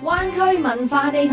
灣區文化地圖。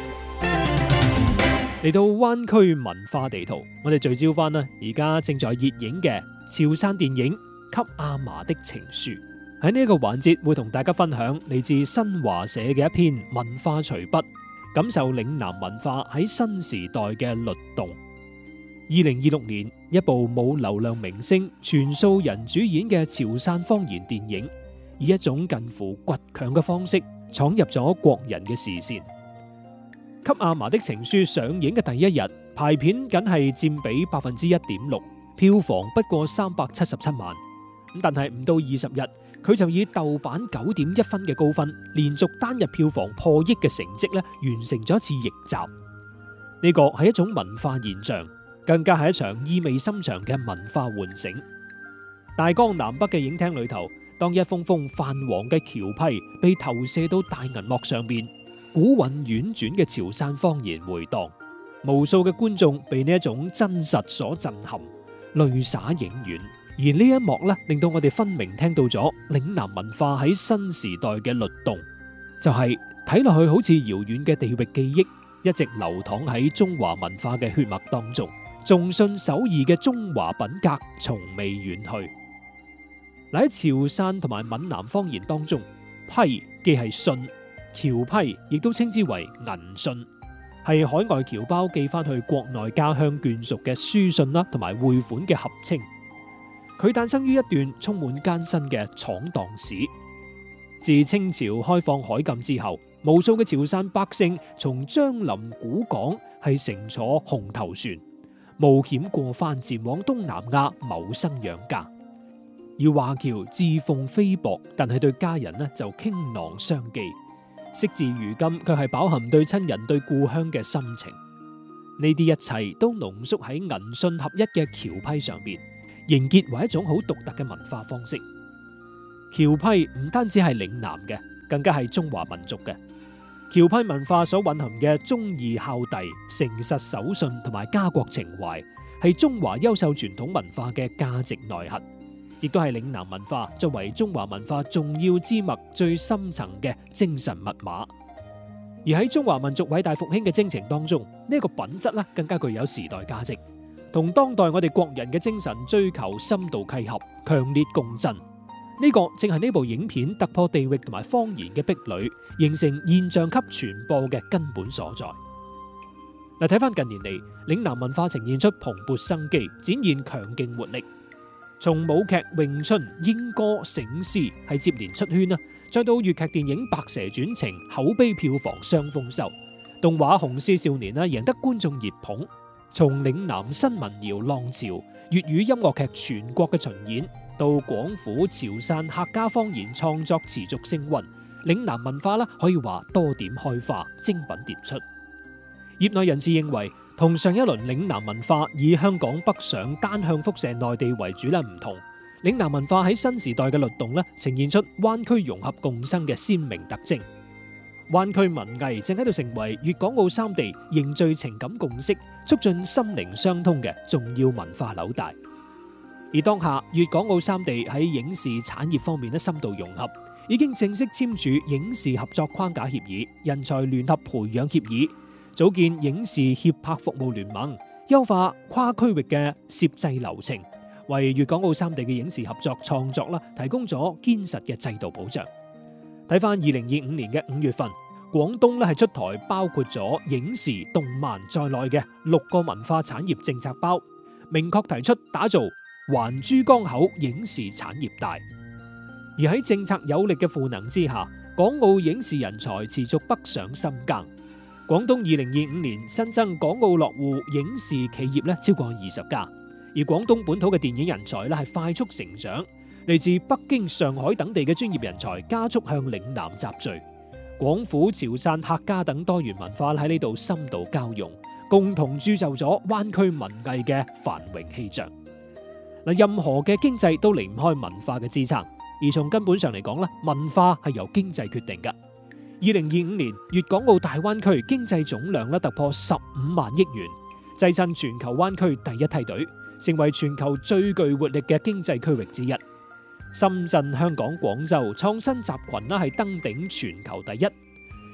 嚟到灣區文化地圖，我哋聚焦翻啦，而家正在熱映嘅潮汕電影《給阿嫲的情書》。喺呢一個環節會同大家分享嚟自新華社嘅一篇文化隨筆，感受嶺南文化喺新時代嘅律動。2026年，一部冇流量明星、全數人主演嘅潮汕方言電影，以一種近乎倔強嘅方式闖入咗國人嘅視線。給阿嫲的情書上映嘅第一日，排片僅係佔比1.6%，票房不過377萬。但係唔到20日，佢就以豆瓣9.1分嘅高分，連續單日票房破億嘅成績咧，完成咗一次逆襲。呢個係一種文化現象，更加係一場意味深長嘅文化喚醒。大江南北嘅影廳裏頭，當一封封泛黃嘅橋批被投射到大銀幕上面，古韻婉轉嘅潮汕方言回盪，無數嘅觀眾被呢一種真實所震撼，淚灑影院。而呢一幕咧，令到我哋分明聽到咗嶺南文化喺新時代嘅律動，就係睇落去好似遙遠嘅地域記憶，一直流淌喺中華文化嘅血脈當中，重信守義嘅中華品格從未遠去。喺潮汕同埋閩南方言當中，批既係信，僑批亦都稱之為銀信，係海外僑胞寄翻去國內家鄉眷屬嘅書信啦，同埋匯款嘅合稱。佢誕生於一段充滿艱辛嘅闖蕩史。自清朝開放海禁之後，無數嘅潮汕百姓從樟林古港係乘坐紅頭船，冒險過番前往東南亞謀生養家。而華僑自奉非薄，但係對家人呢就傾囊相寄，惜至如今卻係飽含對親人對故鄉嘅深情。呢啲一切都濃縮喺銀信合一嘅僑批上邊，凝結為一種好獨特嘅文化方式。僑批唔單止係嶺南嘅，更加係中華民族嘅。僑批文化所蘊含嘅忠義孝弟、誠實守信同埋家國情懷，係中華優秀傳統文化嘅價值內核，亦都係嶺南文化作為中華文化重要之脈最深層嘅精神密碼。而喺中華民族偉大復興嘅征程當中，呢個品質咧更加具有時代價值，同當代我哋國人嘅精神追求深度契合、強烈共振。呢個正係呢部影片突破地域同埋方言嘅壁壘，形成現象級傳播嘅根本所在。嗱，睇翻近年嚟，嶺南文化呈現出蓬勃生機，展現強勁活力。從舞劇、詠春、瑛歌、醒獅係接連出圈啦，再到粵劇電影《白蛇傳情》口碑票房雙豐收，動畫《雄獅少年》贏得觀眾熱捧。從嶺南新民謠浪潮、粵語音樂劇全國嘅巡演，到廣府、潮汕客家方言創作持續升溫，嶺南文化可以話多點開花，精品迭出。業內人士認為，同上一輪嶺南文化以香港北上單向輻射內地為主唔同，嶺南文化喺新時代嘅律動呈現出灣區融合共生嘅鮮明特徵。灣區文藝正喺度成為粵港澳三地凝聚情感共識、促進心靈相通嘅重要文化紐帶。而當下粵港澳三地喺影視產業方面深度融合，已經正式簽署影視合作框架協議、人才聯合培養協議，組建影視協拍服務聯盟，優化跨區域嘅攝製流程，為粵港澳三地嘅影視合作創作提供咗堅實嘅制度保障。睇翻2025年嘅5月份，廣東係出台包括咗影視、動漫在內嘅6個文化產業政策包，明確提出打造環珠江口影視產業帶。而喺政策有力嘅賦能之下，港澳影視人才持續北上深耕。廣東2025年新增港澳落戶影視企業超過20家，而廣東本土嘅電影人才係快速成長。嚟自北京、上海等地嘅專業人才加速向嶺南集聚，廣府、潮汕、客家等多元文化喺呢度深度交融，共同鑄就咗灣區文藝嘅繁榮氣象。任何嘅經濟都離唔開文化嘅支撐，而從根本上嚟講，文化係由經濟決定嘅。2025年，粵港澳大灣區經濟總量突破15萬億元，躋身全球灣區第一梯隊，成為全球最具活力嘅經濟區域之一。深圳、香港、廣州創新集群係登頂全球第一。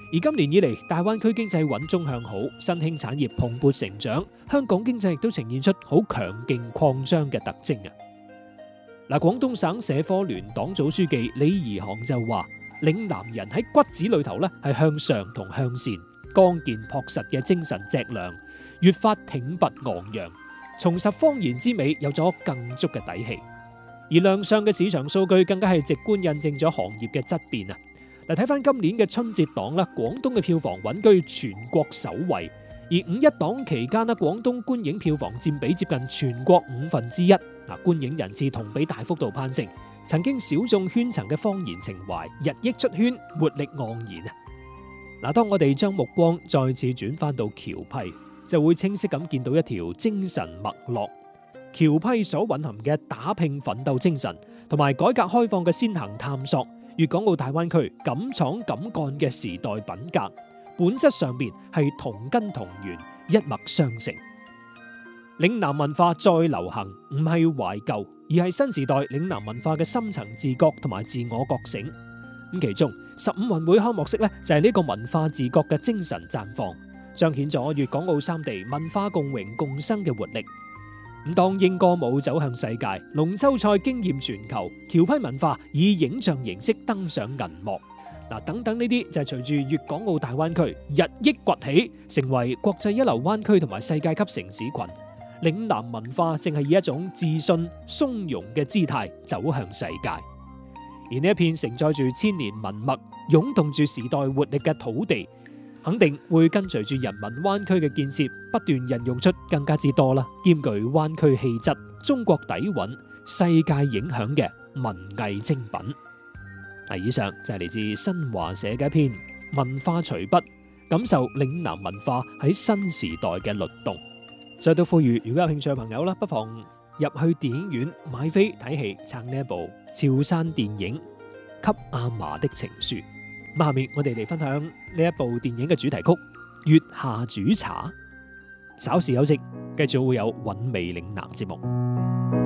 而今年以嚟，大灣區經濟穩中向好，新興產業蓬勃成長，香港經濟亦都呈現出好強勁擴張嘅特徵啊！嗱，廣東省社科聯黨組書記李宜航就話：嶺南人喺骨子裏頭咧係向上同向善，剛健樸實嘅精神脊梁，越發挺拔昂揚，重拾方言之美，有咗更足嘅底氣。而亮相嘅市場數據更加係直觀印證咗行業嘅質變啊！嗱，睇翻今年嘅春節檔啦，廣東嘅票房穩居全國首位。而五一檔期間呢，廣東觀影票房佔比接近全國1/5，觀影人次同比大幅度攀升。曾經小眾圈層嘅方言情懷日益出圈，活力盎然啊！嗱，當我哋將目光再次轉翻到僑批，就會清晰咁見到一條精神脈絡。僑批所蘊含嘅打拼奮鬥精神，同埋改革開放嘅先行探索，粵港澳大灣區敢闖敢幹嘅時代品格，本質上面係同根同源，一脈相承。嶺南文化再流行，唔係懷舊，而係新時代嶺南文化嘅深層自覺同埋自我覺醒。咁其中15運會開幕式咧，就係呢個文化自覺嘅精神綻放，彰顯咗粵港澳三地文化共榮共生嘅活力。咁當英歌舞走向世界，龍舟賽驚豔全球，僑批文化以影像形式登上銀幕。等等呢啲就係隨住粵港澳大灣區日益崛起，成為國際一流灣區同埋世界級城市群，嶺南文化正係以一種自信從容嘅姿態走向世界。而呢一片承載住千年文脈、湧動住時代活力嘅土地，肯定會跟隨住人民灣區嘅建設，不斷孕育出更加之多啦，兼具灣區氣質、中國底蘊、世界影響嘅文藝精品。以上就係嚟自新華社嘅一篇文化隨筆，感受嶺南文化喺新時代嘅律動。所以都呼籲，如果有興趣嘅朋友啦，不妨入去電影院買飛睇戲，撐呢一部潮汕電影《給阿嫲的情書》。咁下面我哋嚟分享呢一部電影嘅主題曲《月下煮茶》。稍事休息，繼續會有韻味嶺南節目。